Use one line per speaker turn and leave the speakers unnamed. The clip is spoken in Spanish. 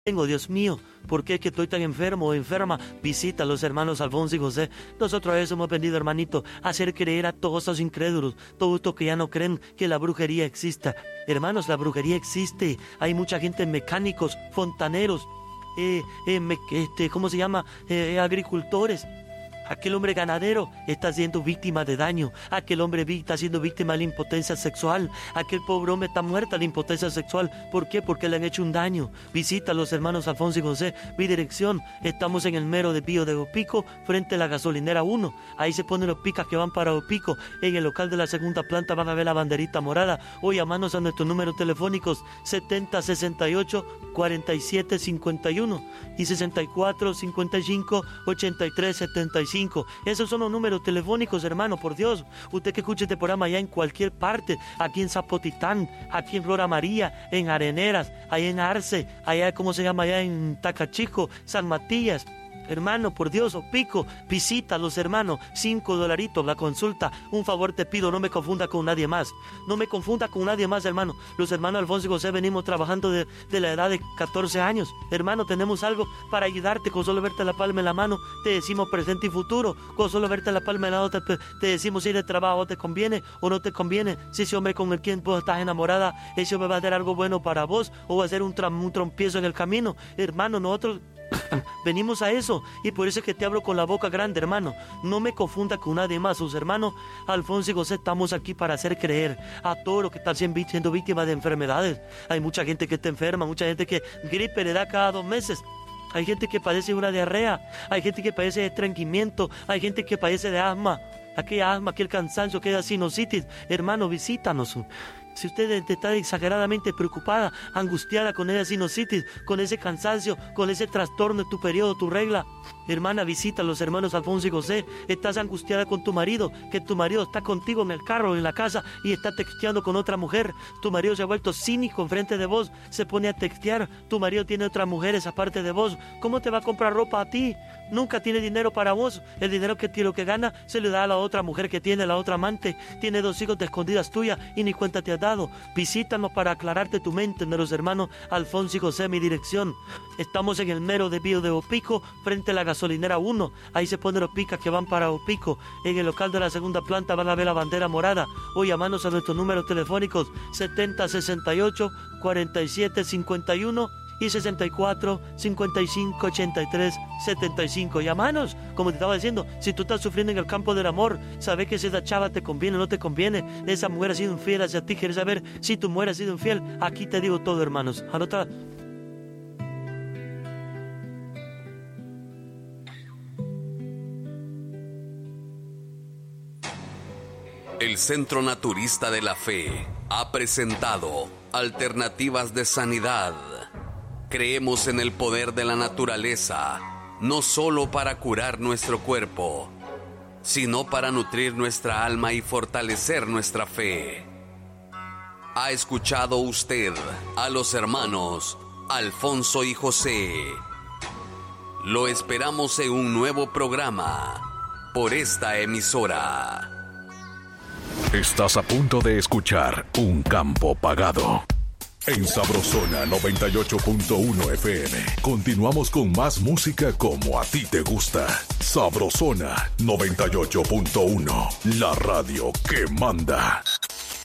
Tengo, Dios mío, ¿por qué es que estoy tan enfermo o enferma? Visita a los hermanos Alfonso y José. Nosotros a eso hemos venido, hermanito, a hacer creer a todos los incrédulos, todos estos que ya no creen que la brujería exista. Hermanos, la brujería existe. Hay mucha gente, mecánicos, fontaneros, ¿cómo se llama? Agricultores. Aquel hombre ganadero está siendo víctima de daño. Aquel hombre está siendo víctima de la impotencia sexual. Aquel pobre hombre está muerto de la impotencia sexual. ¿Por qué? Porque le han hecho un daño. Visita a los hermanos Alfonso y José. Mi dirección, estamos en el mero de Pío de Opico, frente a la gasolinera 1. Ahí se ponen los picas que van para Opico. En el local de la segunda planta van a ver la banderita morada. O llamarnos a nuestros números telefónicos 70 68 47 51 y 64 55 83 75. Esos son los números telefónicos, hermano, por Dios. Usted que escuche este programa allá en cualquier parte, aquí en Zapotitán, aquí en Flora María, en Areneras, allá en Arce, allá, ¿cómo se llama? Allá en Tacachico, San Matías. Hermano, por Dios, Opico, visita a los hermanos, $5 la consulta. Un favor te pido, no me confunda con nadie más. No me confunda con nadie más, hermano. Los hermanos Alfonso y José venimos trabajando de la edad de 14 años. Hermano, tenemos algo para ayudarte. Con solo verte la palma en la mano, te decimos presente y futuro. Con solo verte la palma en la mano, te decimos si el trabajo te conviene o no te conviene. Si ese hombre con el quien vos estás enamorada, ese hombre va a hacer algo bueno para vos o va a ser un trompiezo en el camino. Hermano, nosotros venimos a eso, y por eso es que te hablo con la boca grande, hermano. No me confunda con nadie más. Sus hermanos Alfonso y José estamos aquí para hacer creer a todos los que están siendo víctimas de enfermedades. Hay mucha gente que está enferma, mucha gente que gripe le da cada 2 meses. Hay gente que padece una diarrea, hay gente que padece de estreñimiento, hay gente que padece de asma, aquel cansancio, aquella sinusitis. Hermano, visítanos. Si usted está exageradamente preocupada, angustiada con esa sinusitis, con ese cansancio, con ese trastorno de tu periodo, tu regla, hermana, visita a los hermanos Alfonso y José. Estás angustiada con tu marido, que tu marido está contigo en el carro, en la casa, y está texteando con otra mujer. Tu marido se ha vuelto cínico enfrente de vos, se pone a textear. Tu marido tiene otras mujeres aparte de vos. ¿Cómo te va a comprar ropa a ti? Nunca tiene dinero para vos. El dinero lo que gana se le da a la otra mujer que tiene, la otra amante. Tiene 2 hijos de escondidas tuyas y ni cuenta te has dado. Visítanos para aclararte tu mente, de los hermanos Alfonso y José. Mi dirección, estamos en el mero de Pío de Opico, frente a la gasolinera 1. Ahí se ponen los picas que van para Opico. En el local de la segunda planta van a ver la bandera morada. O llamarnos a nuestros números telefónicos 70 68 47 51 y 64 55 83 75. Llamanos, como te estaba diciendo, si tú estás sufriendo en el campo del amor, sabes que si esa chava te conviene o no te conviene, esa mujer ha sido infiel hacia ti, quieres saber si tu mujer ha sido infiel, aquí te digo todo, hermanos. Anota.
El Centro Naturista de la Fe ha presentado Alternativas de Sanidad. Creemos en el poder de la naturaleza, no solo para curar nuestro cuerpo, sino para nutrir nuestra alma y fortalecer nuestra fe. ¿Ha escuchado usted a los hermanos Alfonso y José? Lo esperamos en un nuevo programa por esta emisora.
Estás a punto de escuchar Un Campo Pagado. En Sabrosona 98.1 FM. Continuamos con más música como a ti te gusta. Sabrosona 98.1. La radio que manda.